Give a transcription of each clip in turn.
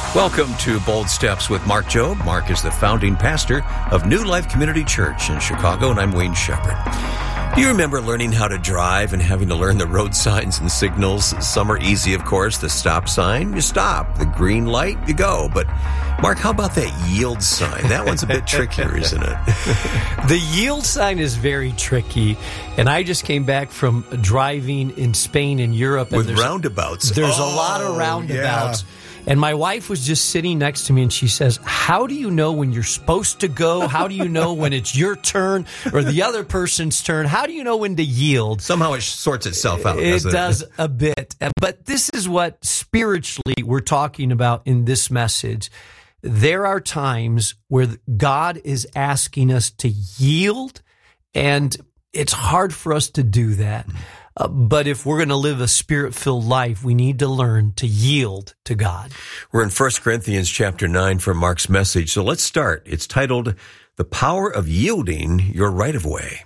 Welcome to Bold Steps with Mark Jobe. Mark is the founding pastor of New Life Community Church in Chicago, and I'm Wayne Shepherd. Do you remember learning how to drive and having to learn the road signs and signals? Some are easy, of course. The stop sign, you stop. The green light, you go. But, Mark, how about that yield sign? That one's a bit trickier, isn't it? The yield sign is very tricky. And I just came back from driving in Spain and Europe. With roundabouts. There's a lot of roundabouts. Yeah. And my wife was just sitting next to me, and she says, how do you know when you're supposed to go? How do you know when it's your turn or the other person's turn? How do you know when to yield? Somehow it sorts itself out, doesn't it? It does a bit. But this is what spiritually we're talking about in this message. There are times where God is asking us to yield, and it's hard for us to do that. But if we're going to live a Spirit-filled life, we need to learn to yield to God. We're in 1 Corinthians chapter 9 from Mark's message. So let's start. It's titled, The Power of Yielding Your Right-of-Way.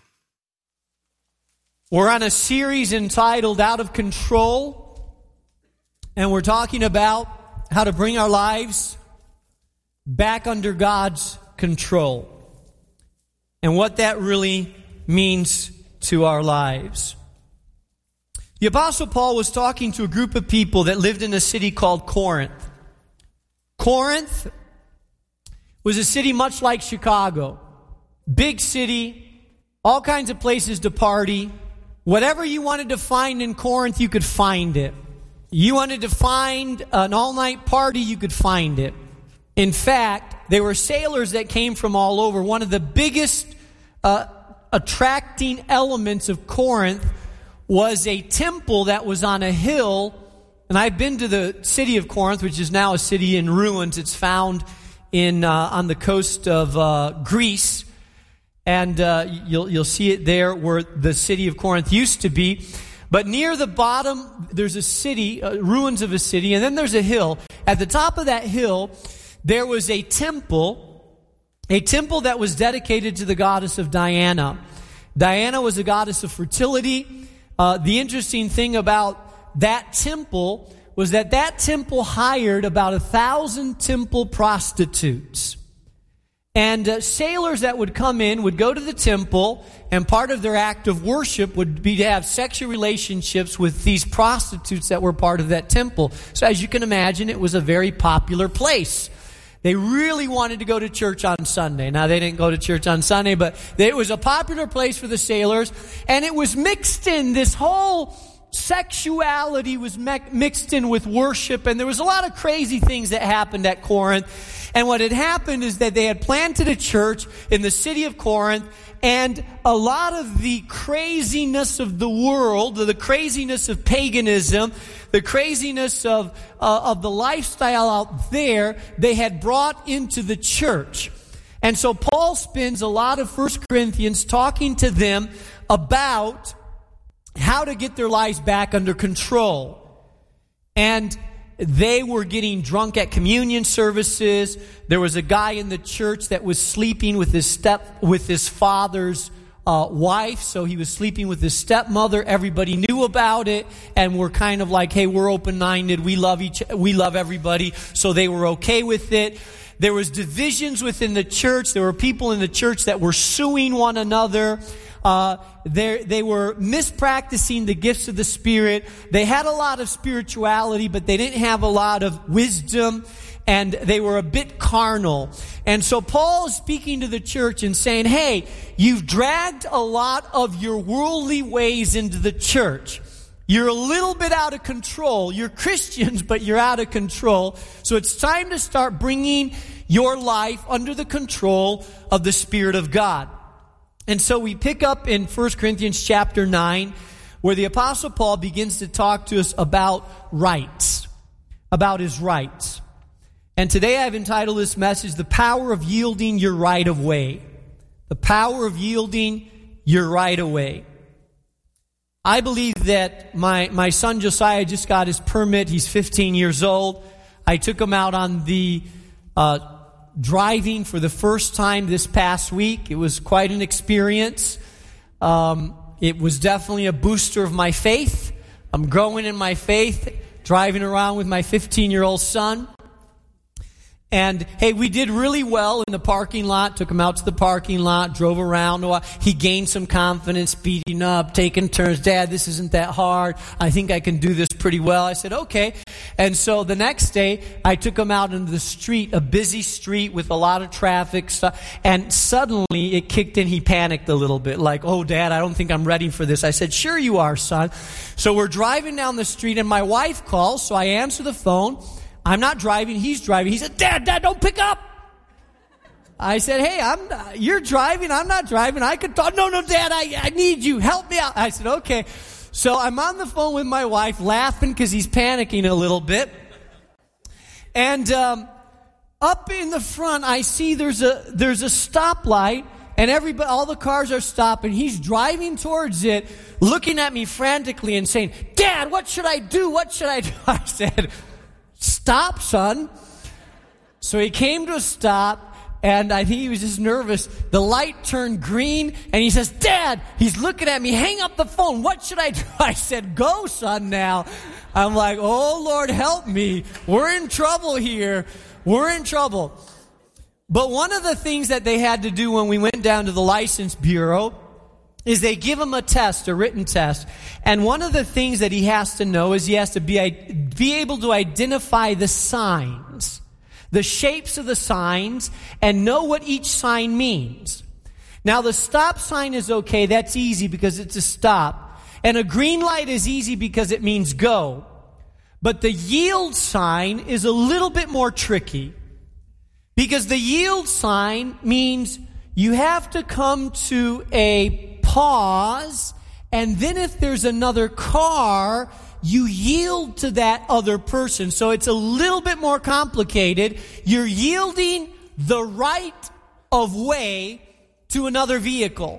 We're on a series entitled Out of Control, and we're talking about how to bring our lives back under God's control and what that really means to our lives. The Apostle Paul was talking to a group of people that lived in a city called Corinth. Corinth was a city much like Chicago. Big city, all kinds of places to party. Whatever you wanted to find in Corinth, you could find it. You wanted to find an all-night party, you could find it. In fact, there were sailors that came from all over. One of the biggest attracting elements of Corinth was a temple that was on a hill. And I've been to the city of Corinth, which is now a city in ruins. It's found in on the coast of Greece. And you'll see it there where the city of Corinth used to be. But near the bottom, there's a city, ruins of a city, and then there's a hill. At the top of that hill, there was a temple that was dedicated to the goddess of Diana. Diana was a goddess of fertility. The interesting thing about that temple was that temple hired about 1,000 temple prostitutes. And sailors that would come in would go to the temple, and part of their act of worship would be to have sexual relationships with these prostitutes that were part of that temple. So as you can imagine, it was a very popular place. They really wanted to go to church on Sunday. Now, they didn't go to church on Sunday, but it was a popular place for the sailors. And it was mixed in. This whole sexuality was mixed in with worship. And there was a lot of crazy things that happened at Corinth. And what had happened is that they had planted a church in the city of Corinth. And a lot of the craziness of the world, the craziness of paganism, the craziness of the lifestyle out there, they had brought into the church. And so Paul spends a lot of 1 Corinthians talking to them about how to get their lives back under control. And they were getting drunk at communion services. There was a guy in the church that was sleeping with his father's wife, so he was sleeping with his stepmother. Everybody knew about it, and we're kind of like, hey, we're open-minded. We love everybody, so they were okay with it. There was divisions within the church. There were people in the church that were suing one another. They were mispracticing the gifts of the Spirit. They had a lot of spirituality, but they didn't have a lot of wisdom, and they were a bit carnal. And so Paul is speaking to the church and saying, hey, you've dragged a lot of your worldly ways into the church. You're a little bit out of control. You're Christians, but you're out of control. So it's time to start bringing your life under the control of the Spirit of God. And so we pick up in 1 Corinthians chapter 9, where the Apostle Paul begins to talk to us about rights, about his rights. And today I've entitled this message, The Power of Yielding Your Right-of-Way. The power of yielding your right-of-way. I believe that my son Josiah just got his permit. He's 15 years old. I took him out on the driving for the first time this past week. It was quite an experience. It was definitely a booster of my faith. I'm growing in my faith, driving around with my 15-year-old son. And hey, we did really well in the parking lot, took him out to the parking lot, drove around a while. He gained some confidence, speeding up, taking turns. Dad, this isn't that hard. I think I can do this pretty well. I said, okay. And so the next day, I took him out into the street, a busy street with a lot of traffic stuff. And suddenly it kicked in. He panicked a little bit, like, oh, Dad, I don't think I'm ready for this. I said, sure you are, son. So we're driving down the street and my wife calls. So I answer the phone. I'm not driving, he's driving. He said, Dad, don't pick up. I said, hey, you're driving, I'm not driving. I could talk. No, Dad, I need you. Help me out. I said, okay. So I'm on the phone with my wife, laughing because he's panicking a little bit. And up in the front, I see there's a stoplight, and all the cars are stopping. He's driving towards it, looking at me frantically and saying, Dad, what should I do? What should I do? I said, stop, son. So he came to a stop, and I think he was just nervous. The light turned green, and he says, Dad, he's looking at me, hang up the phone. What should I do? I said, go, son, now. I'm like, oh, Lord, help me. We're in trouble here. We're in trouble. But one of the things that they had to do when we went down to the license bureau is they give him a test, a written test. And one of the things that he has to know is he has to be able to identify the signs, the shapes of the signs, and know what each sign means. Now, the stop sign is okay. That's easy because it's a stop. And a green light is easy because it means go. But the yield sign is a little bit more tricky, because the yield sign means you have to come to a pause, and then if there's another car, you yield to that other person. So it's a little bit more complicated. You're yielding the right of way to another vehicle.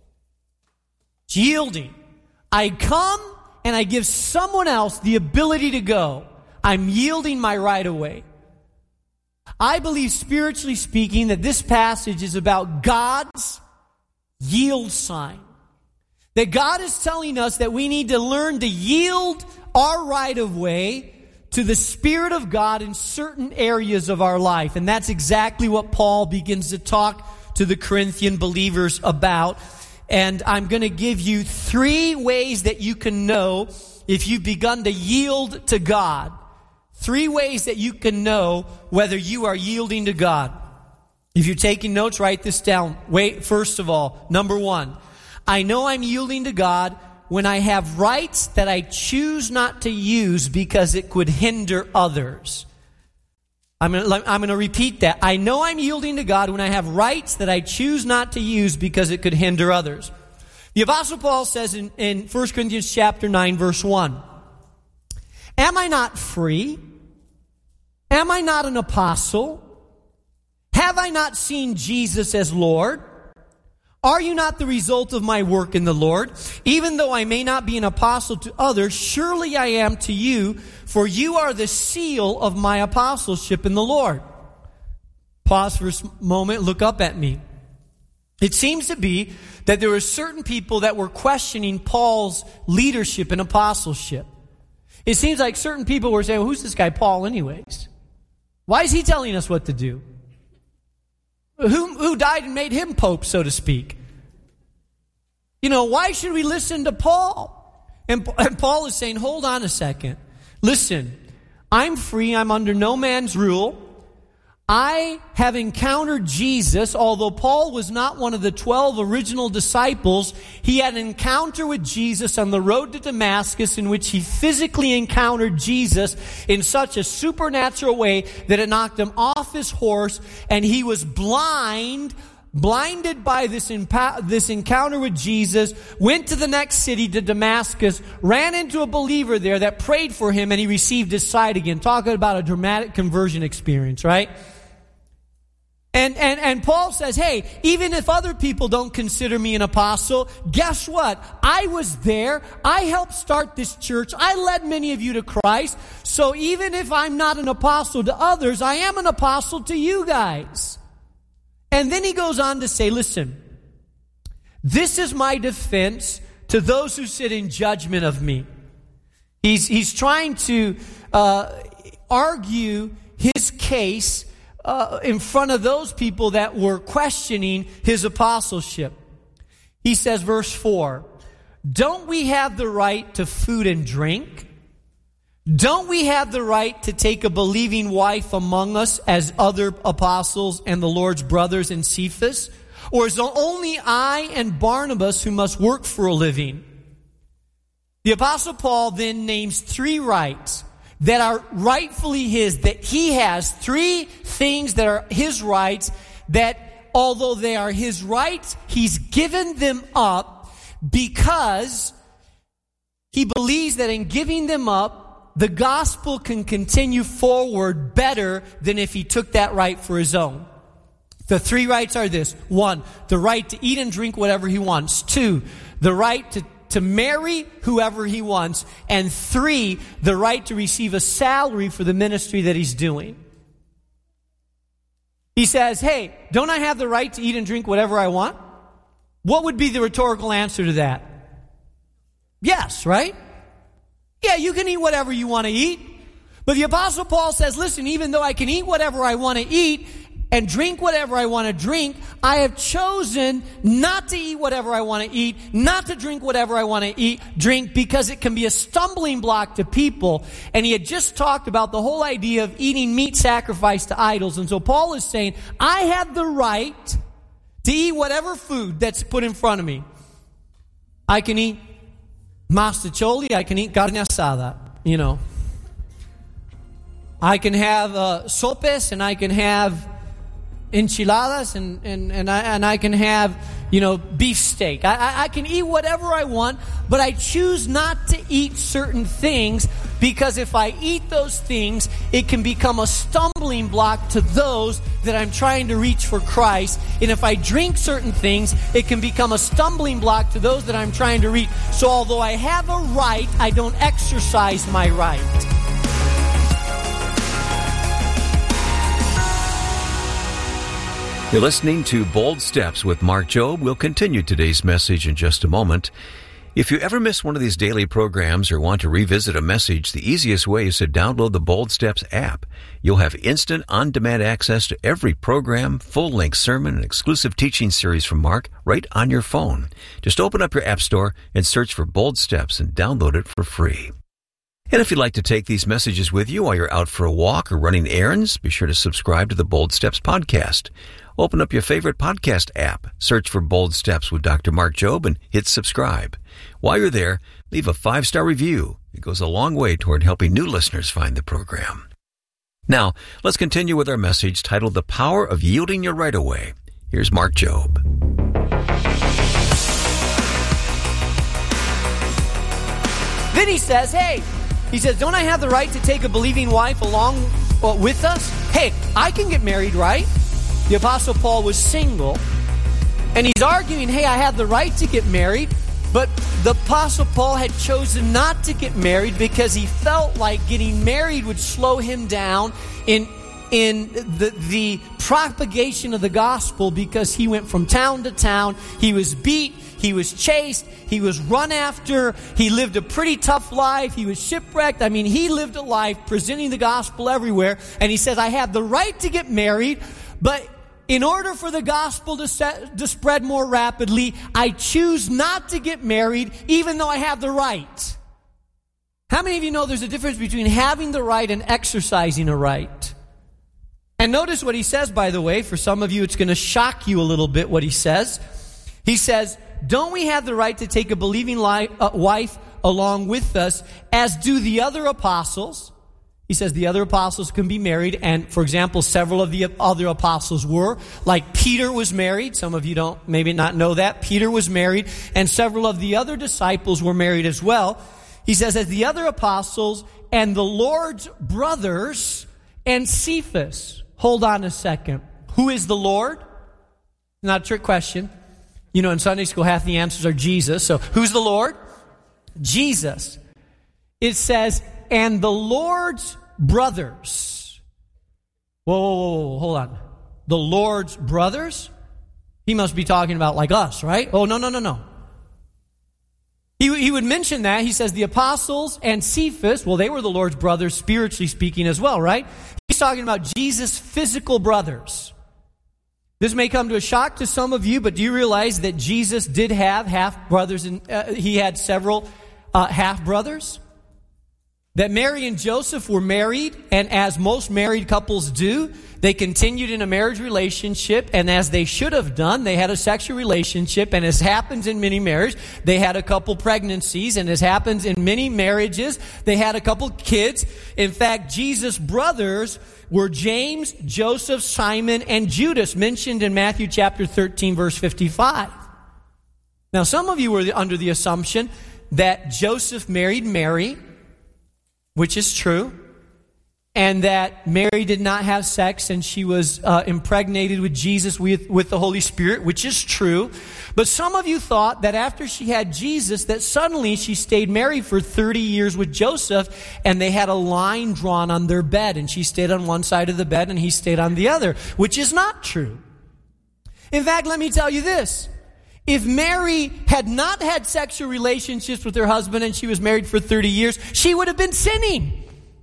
It's yielding. I come and I give someone else the ability to go. I'm yielding my right of way. I believe, spiritually speaking, that this passage is about God's yield sign. That God is telling us that we need to learn to yield our right of way to the Spirit of God in certain areas of our life. And that's exactly what Paul begins to talk to the Corinthian believers about. And I'm going to give you 3 ways that you can know if you've begun to yield to God. 3 ways that you can know whether you are yielding to God. If you're taking notes, write this down. First of all, number 1, I know I'm yielding to God when I have rights that I choose not to use because it could hinder others. I'm going to repeat that. I know I'm yielding to God when I have rights that I choose not to use because it could hinder others. The Apostle Paul says in 1 Corinthians chapter 9, verse 1, am I not free? Am I not an apostle? Have I not seen Jesus as Lord? Are you not the result of my work in the Lord? Even though I may not be an apostle to others, surely I am to you, for you are the seal of my apostleship in the Lord. Pause for a moment, look up at me. It seems to be that there were certain people that were questioning Paul's leadership and apostleship. It seems like certain people were saying, well, who's this guy Paul anyways? Why is he telling us what to do? Who died and made him pope, so to speak? You know, why should we listen to Paul? And Paul is saying, hold on a second. Listen, I'm free. I'm under no man's rule. I have encountered Jesus. Although Paul was not one of the 12 original disciples, he had an encounter with Jesus on the road to Damascus in which he physically encountered Jesus in such a supernatural way that it knocked him off his horse, and he was blinded by this encounter with Jesus, went to the next city, to Damascus, ran into a believer there that prayed for him, and he received his sight again. Talking about a dramatic conversion experience, right? And Paul says, hey, even if other people don't consider me an apostle, guess what? I was there. I helped start this church. I led many of you to Christ. So even if I'm not an apostle to others, I am an apostle to you guys. And then he goes on to say, listen, this is my defense to those who sit in judgment of me. He's trying to argue his case in front of those people that were questioning his apostleship. He says, verse 4, don't we have the right to food and drink? Don't we have the right to take a believing wife among us as other apostles and the Lord's brothers in Cephas? Or is it only I and Barnabas who must work for a living? The Apostle Paul then names 3 rights that are rightfully his, that he has 3 things that are his rights, that although they are his rights, he's given them up because he believes that in giving them up, the gospel can continue forward better than if he took that right for his own. The 3 rights are this. 1, the right to eat and drink whatever he wants. 2, the right to marry whoever he wants. And 3, the right to receive a salary for the ministry that he's doing. He says, hey, don't I have the right to eat and drink whatever I want? What would be the rhetorical answer to that? Yes, right? Yeah, you can eat whatever you want to eat. But the Apostle Paul says, listen, even though I can eat whatever I want to eat and drink whatever I want to drink, I have chosen not to eat whatever I want to eat, not to drink whatever I want to drink, because it can be a stumbling block to people. And he had just talked about the whole idea of eating meat sacrificed to idols. And so Paul is saying, I have the right to eat whatever food that's put in front of me. I can eat mastacholi, I can eat carne asada, I can have sopes, and I can have enchiladas, and I can have, beef steak. I can eat whatever I want, but I choose not to eat certain things, because if I eat those things, it can become a stumbling block to those that I'm trying to reach for Christ. And if I drink certain things, it can become a stumbling block to those that I'm trying to reach. So although I have a right, I don't exercise my right. You're listening to Bold Steps with Mark Jobe. We'll continue today's message in just a moment. If you ever miss one of these daily programs or want to revisit a message, the easiest way is to download the Bold Steps app. You'll have instant, on-demand access to every program, full-length sermon, and exclusive teaching series from Mark right on your phone. Just open up your app store and search for Bold Steps and download it for free. And if you'd like to take these messages with you while you're out for a walk or running errands, be sure to subscribe to the Bold Steps podcast. Open up your favorite podcast app, search for Bold Steps with Dr. Mark Jobe, and hit subscribe. While you're there, leave a 5-star review. It goes a long way toward helping new listeners find the program. Now, let's continue with our message titled The Power of Yielding Your Right Away. Here's Mark Jobe. Then he says, don't I have the right to take a believing wife along with us? Hey, I can get married, right? The Apostle Paul was single, and he's arguing, hey, I have the right to get married, but the Apostle Paul had chosen not to get married because he felt like getting married would slow him down in the propagation of the gospel, because he went from town to town. He was beat, he was chased, he was run after, he lived a pretty tough life, he was shipwrecked. He lived a life presenting the gospel everywhere, and he says, I have the right to get married, but in order for the gospel to spread more rapidly, I choose not to get married, even though I have the right. How many of you know there's a difference between having the right and exercising a right? And notice what he says, by the way. For some of you, it's going to shock you a little bit what he says. He says, don't we have the right to take a believing wife along with us, as do the other apostles? He says the other apostles can be married, and for example, several of the other apostles were. Like Peter was married. Some of you don't maybe not know that. Peter was married, and several of the other disciples were married as well. He says, as the other apostles and the Lord's brothers and Cephas. Hold on a second. Who is the Lord? Not a trick question. In Sunday school, half the answers are Jesus. So who's the Lord? Jesus. It says, and the Lord's brothers. Whoa, hold on. The Lord's brothers? He must be talking about like us, right? Oh, no. He would mention that. He says the apostles and Cephas, well, they were the Lord's brothers spiritually speaking as well, right? He's talking about Jesus' physical brothers. This may come to a shock to some of you, but do you realize that Jesus did have half-brothers, and he had several half-brothers? That Mary and Joseph were married, and as most married couples do, they continued in a marriage relationship, and as they should have done, they had a sexual relationship, and as happens in many marriages, they had a couple pregnancies, and as happens in many marriages, they had a couple kids. In fact, Jesus' brothers were James, Joseph, Simon, and Judas, mentioned in Matthew chapter 13, verse 55. Now, some of you were under the assumption that Joseph married Mary, which is true, and that Mary did not have sex and she was impregnated with Jesus with the Holy Spirit, which is true. But some of you thought that after she had Jesus, that suddenly she stayed married for 30 years with Joseph, and they had a line drawn on their bed, and she stayed on one side of the bed and he stayed on the other, which is not true. In fact, let me tell you this. If Mary had not had sexual relationships with her husband and she was married for 30 years, she would have been sinning.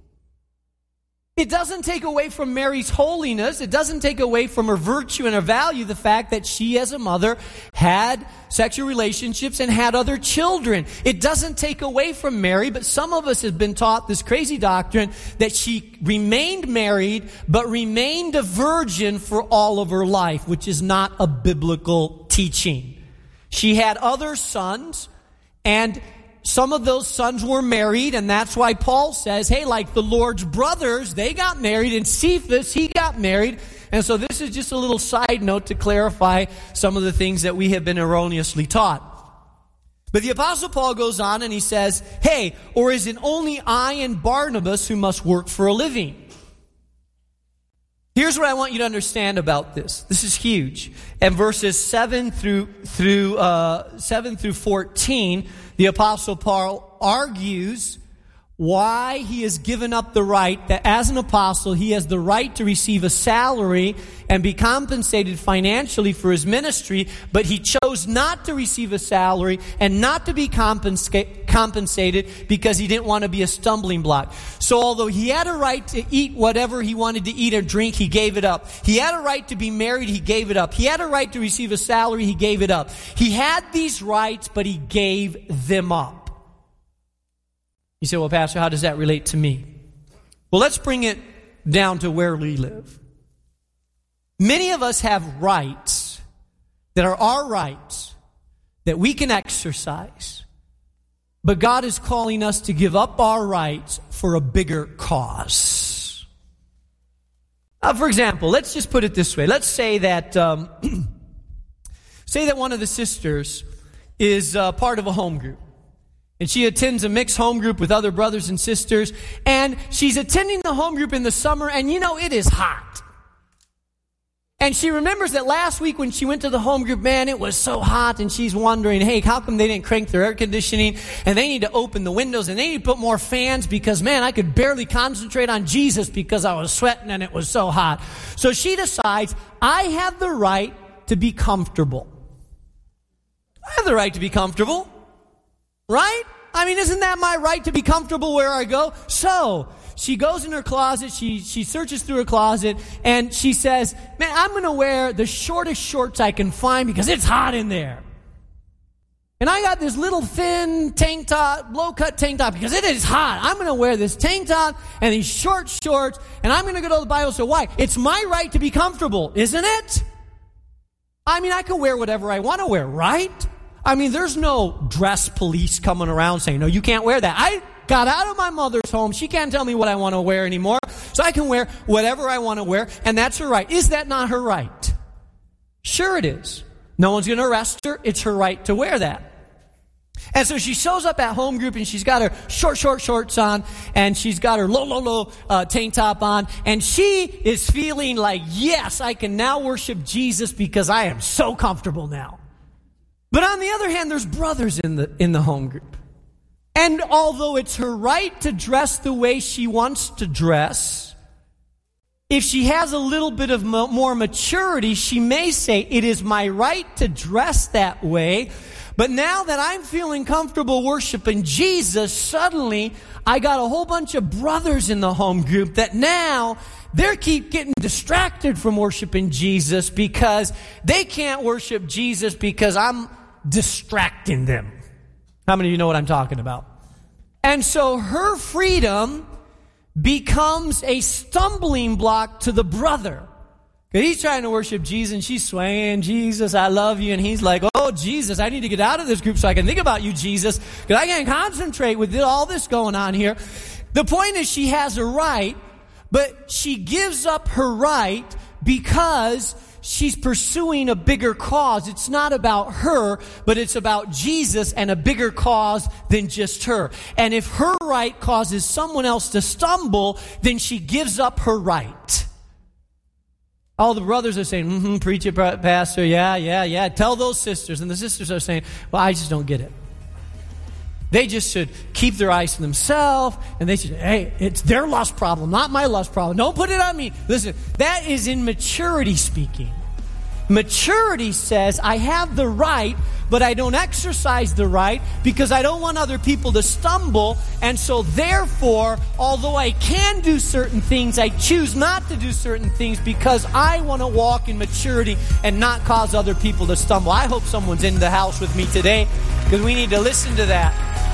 It doesn't take away from Mary's holiness. It doesn't take away from her virtue and her value, the fact that she as a mother had sexual relationships and had other children. It doesn't take away from Mary, but some of us have been taught this crazy doctrine that she remained married but remained a virgin for all of her life, which is not a biblical teaching. She had other sons, and some of those sons were married, and that's why Paul says, hey, like the Lord's brothers, they got married, and Cephas, he got married. And so this is just a little side note to clarify some of the things that we have been erroneously taught. But the Apostle Paul goes on and he says, hey, or is it only I and Barnabas who must work for a living? Here's what I want you to understand about this. This is huge. And verses 7 through 14, the Apostle Paul argues why he has given up the right that as an apostle he has the right to receive a salary and be compensated financially for his ministry, but he chose not to receive a salary and not to be compensated because he didn't want to be a stumbling block. So although he had a right to eat whatever he wanted to eat or drink, he gave it up. He had a right to be married, he gave it up. He had a right to receive a salary, he gave it up. He had these rights, but he gave them up. You say, well, Pastor, how does that relate to me? Well, let's bring it down to where we live. Many of us have rights that are our rights that we can exercise, but God is calling us to give up our rights for a bigger cause. For example, let's just put it this way. Let's say that say that one of the sisters is part of a home group. And she attends a mixed home group with other brothers and sisters. And she's attending the home group in the summer, and you know, it is hot. And she remembers that last week when she went to the home group, man, it was so hot. And she's wondering, hey, how come they didn't crank their air conditioning? And they need to open the windows, and they need to put more fans because, man, I could barely concentrate on Jesus because I was sweating and it was so hot. So she decides, I have the right to be comfortable. I have the right to be comfortable. Right? I mean, isn't that my right to be comfortable where I go? So, she goes in her closet, she searches through her closet, and she says, man, I'm going to wear the shortest shorts I can find because it's hot in there. And I got this little thin tank top, low-cut tank top because it is hot. I'm going to wear this tank top and these short shorts, and I'm going to go to the Bible. So why? It's my right to be comfortable, isn't it? I mean, I can wear whatever I want to wear, right? I mean, there's no dress police coming around saying, no, you can't wear that. I got out of my mother's home. She can't tell me what I want to wear anymore. So I can wear whatever I want to wear, and that's her right. Is that not her right? Sure it is. No one's going to arrest her. It's her right to wear that. And so she shows up at home group, and she's got her short shorts on, and she's got her low tank top on, and she is feeling like, yes, I can now worship Jesus because I am so comfortable now. But on the other hand, there's brothers in the home group. And although it's her right to dress the way she wants to dress, if she has a little bit of more maturity, she may say, it is my right to dress that way, But now that I'm feeling comfortable worshiping Jesus, suddenly I got a whole bunch of brothers in the home group that now they keep getting distracted from worshiping Jesus because they can't worship Jesus because I'm distracting them. How many of you know what I'm talking about? And so her freedom becomes a stumbling block to the brother. Because he's trying to worship Jesus and she's swaying, Jesus, I love you. And he's like, oh, Jesus, I need to get out of this group so I can think about you, Jesus, because I can't concentrate with all this going on here. The point is she has a right, but she gives up her right because she's pursuing a bigger cause. It's not about her, but it's about Jesus and a bigger cause than just her. And if her right causes someone else to stumble, then she gives up her right. All the brothers are saying, preach it, pastor, yeah. Tell those sisters. And the sisters are saying, well, I just don't get it. They just should keep their eyes to themselves, and they should, hey, it's their lust problem, not my lust problem. Don't put it on me. Listen, that is immaturity speaking. Maturity says, I have the right, but I don't exercise the right because I don't want other people to stumble. And so therefore, although I can do certain things, I choose not to do certain things because I want to walk in maturity and not cause other people to stumble. I hope someone's in the house with me today because we need to listen to that.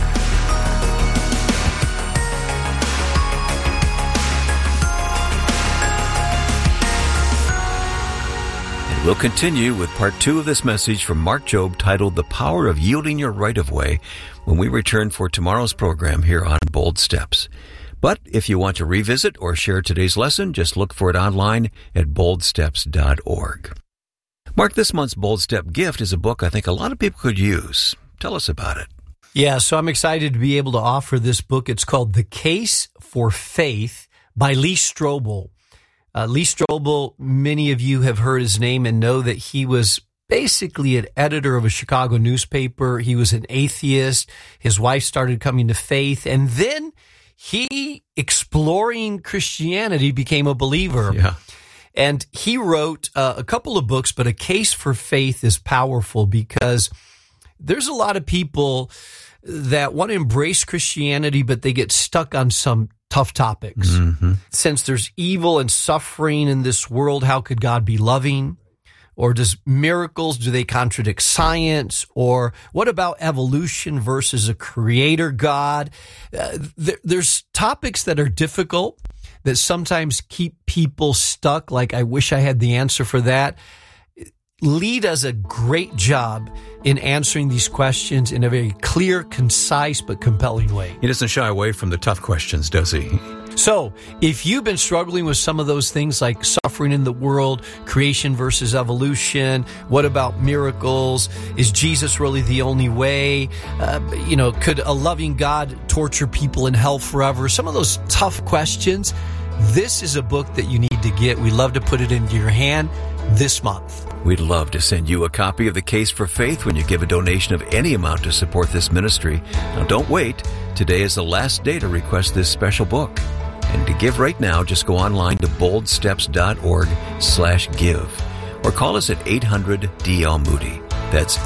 We'll continue with part 2 of this message from Mark Jobe titled The Power of Yielding Your Right of Way when we return for tomorrow's program here on Bold Steps. But if you want to revisit or share today's lesson, just look for it online at boldsteps.org. Mark, this month's Bold Step gift is a book I think a lot of people could use. Tell us about it. Yeah, so I'm excited to be able to offer this book. It's called The Case for Faith by Lee Strobel. Lee Strobel, many of you have heard his name and know that he was basically an editor of a Chicago newspaper. He was an atheist. His wife started coming to faith. And then he, exploring Christianity, became a believer. Yeah. And he wrote a couple of books, but A Case for Faith is powerful because there's a lot of people that want to embrace Christianity, but they get stuck on some tough topics. Mm-hmm. Since there's evil and suffering in this world, how could God be loving? Or does miracles, do they contradict science? Or what about evolution versus a creator God? There's topics that are difficult that sometimes keep people stuck, like I wish I had the answer for that. Lee does a great job in answering these questions in a very clear, concise, but compelling way. He doesn't shy away from the tough questions, does he? So, if you've been struggling with some of those things like suffering in the world, creation versus evolution, what about miracles? Is Jesus really the only way? Could a loving God torture people in hell forever? Some of those tough questions. This is a book that you need to get. We love to put it into your hand this month. We'd love to send you a copy of The Case for Faith when you give a donation of any amount to support this ministry. Now, don't wait. Today is the last day to request this special book. And to give right now, just go online to boldsteps.org/give or call us at 800-DL-MOODY. That's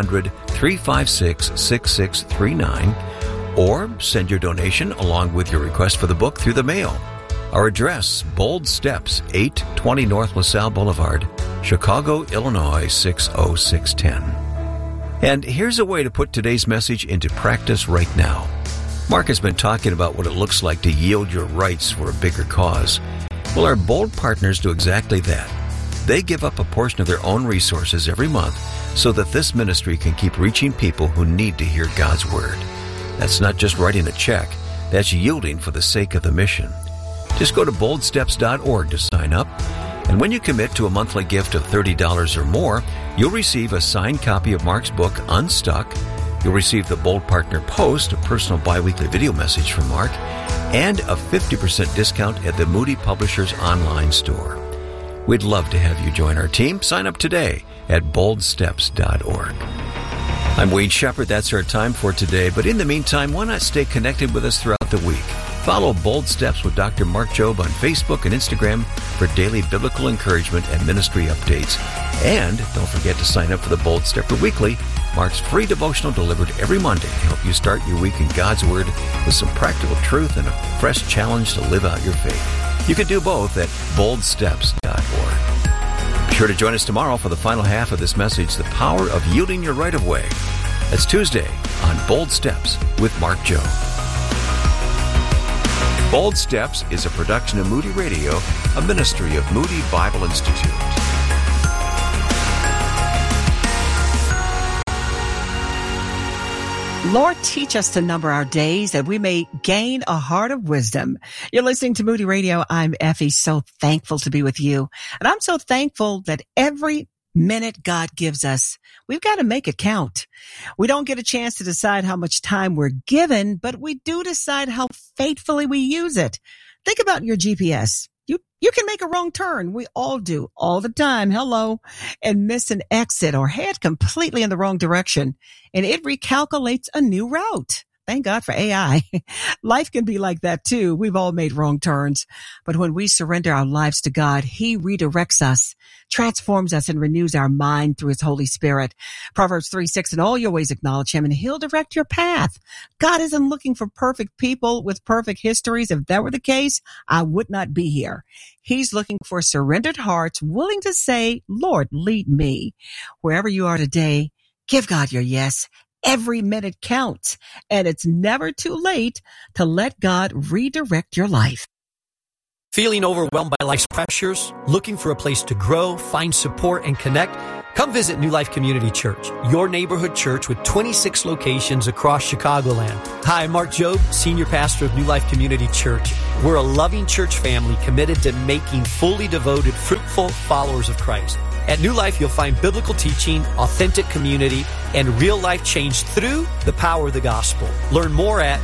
800-356-6639. Or send your donation along with your request for the book through the mail. Our address, Bold Steps, 820 North LaSalle Boulevard, Chicago, Illinois, 60610. And here's a way to put today's message into practice right now. Mark has been talking about what it looks like to yield your rights for a bigger cause. Well, our Bold partners do exactly that. They give up a portion of their own resources every month so that this ministry can keep reaching people who need to hear God's Word. That's not just writing a check. That's yielding for the sake of the mission. Just go to boldsteps.org to sign up. And when you commit to a monthly gift of $30 or more, you'll receive a signed copy of Mark's book, Unstuck. You'll receive the Bold Partner Post, a personal biweekly video message from Mark, and a 50% discount at the Moody Publishers online store. We'd love to have you join our team. Sign up today at boldsteps.org. I'm Wayne Shepherd. That's our time for today. But in the meantime, why not stay connected with us throughout the week? Follow Bold Steps with Dr. Mark Jobe on Facebook and Instagram for daily biblical encouragement and ministry updates. And don't forget to sign up for the Bold Stepper Weekly, Mark's free devotional delivered every Monday to help you start your week in God's Word with some practical truth and a fresh challenge to live out your faith. You can do both at boldsteps.org. Be sure to join us tomorrow for the final half of this message, The Power of Yielding Your Right of Way. That's Tuesday on Bold Steps with Mark Jobe. Bold Steps is a production of Moody Radio, a ministry of Moody Bible Institute. Lord, teach us to number our days that we may gain a heart of wisdom. You're listening to Moody Radio. I'm Effie, so thankful to be with you. And I'm so thankful that every minute God gives us, we've got to make it count. We don't get a chance to decide how much time we're given, but we do decide how faithfully we use it. Think about your GPS. You can make a wrong turn. We all do all the time. Hello. And miss an exit or head completely in the wrong direction. And it recalculates a new route. Thank God for AI. Life can be like that too. We've all made wrong turns. But when we surrender our lives to God, He redirects us, transforms us, and renews our mind through His Holy Spirit. Proverbs 3:6, in all your ways acknowledge Him, and He'll direct your path. God isn't looking for perfect people with perfect histories. If that were the case, I would not be here. He's looking for surrendered hearts willing to say, Lord, lead me. Wherever you are today, give God your yes. Every minute counts, and it's never too late to let God redirect your life. Feeling overwhelmed by life's pressures? Looking for a place to grow, find support, and connect? Come visit New Life Community Church, your neighborhood church with 26 locations across Chicagoland. Hi, I'm Mark Jobe, Senior Pastor of New Life Community Church. We're a loving church family committed to making fully devoted, fruitful followers of Christ. At New Life, you'll find biblical teaching, authentic community, and real-life change through the power of the gospel. Learn more at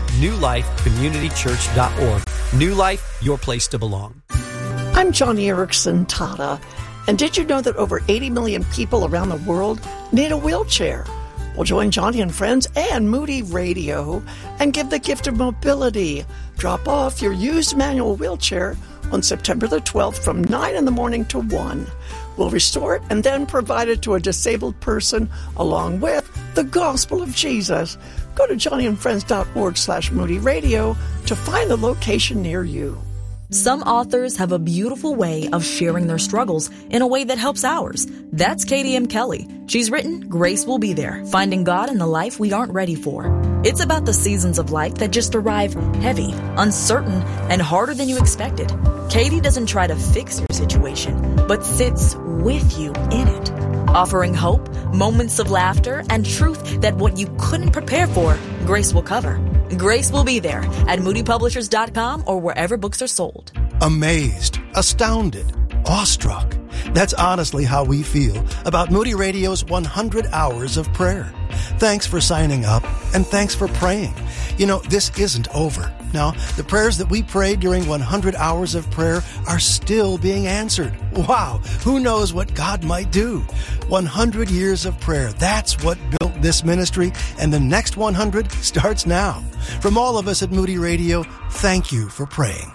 newlifecommunitychurch.org. New Life, your place to belong. I'm Johnny Erickson Tata, and did you know that over 80 million people around the world need a wheelchair? Well, join Johnny and friends and Moody Radio and give the gift of mobility. Drop off your used manual wheelchair on September the 12th from 9 in the morning to 1. We'll restore it and then provide it to a disabled person along with the gospel of Jesus. Go to johnnyandfriends.org/Moody Radio to find the location near you. Some authors have a beautiful way of sharing their struggles in a way that helps ours. That's Katie M. Kelly. She's written Grace Will Be There, Finding God in the Life We Aren't Ready For. It's about the seasons of life that just arrive heavy, uncertain, and harder than you expected. Katie doesn't try to fix your situation, but sits with you in it, offering hope, moments of laughter, and truth that what you couldn't prepare for, Grace will cover. Grace Will Be There at moodypublishers.com or wherever books are sold. Amazed, astounded, awestruck. That's honestly how we feel about Moody Radio's 100 Hours of Prayer. Thanks for signing up, and thanks for praying. You know, this isn't over. Now, the prayers that we prayed during 100 Hours of Prayer are still being answered. Wow, who knows what God might do? 100 years of prayer, that's what built this ministry, and the next 100 starts now. From all of us at Moody Radio, thank you for praying.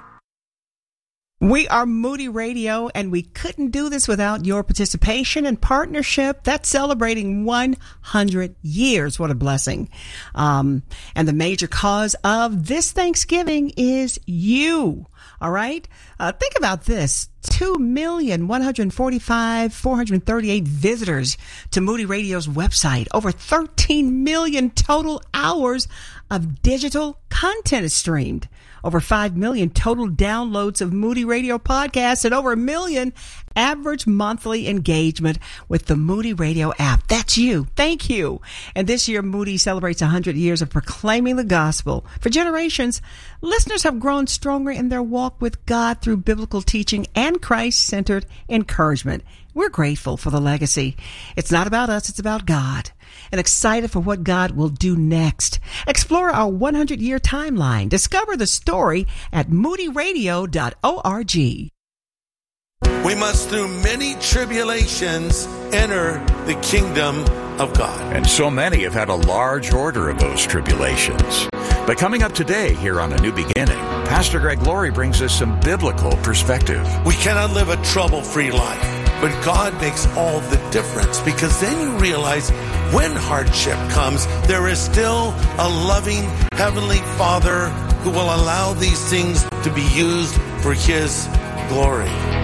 We are Moody Radio, and we couldn't do this without your participation and partnership. That's celebrating 100 years. What a blessing. And the major cause of this Thanksgiving is you. All right? Think about this. 2,145,438 visitors to Moody Radio's website. Over 13 million total hours of digital content is streamed. Over 5 million total downloads of Moody Radio podcasts and over 1 million average monthly engagement with the Moody Radio app. That's you. Thank you. And this year, Moody celebrates 100 years of proclaiming the gospel. For generations, listeners have grown stronger in their walk with God through biblical teaching and Christ-centered encouragement. We're grateful for the legacy. It's not about us, it's about God. And excited for what God will do next. Explore our 100-year timeline. Discover the story at moodyradio.org. We must through many tribulations enter the kingdom of God. And so many have had a large order of those tribulations. But coming up today here on A New Beginning, Pastor Greg Laurie brings us some biblical perspective. We cannot live a trouble-free life, but God makes all the difference, because then you realize when hardship comes, there is still a loving Heavenly Father who will allow these things to be used for His glory.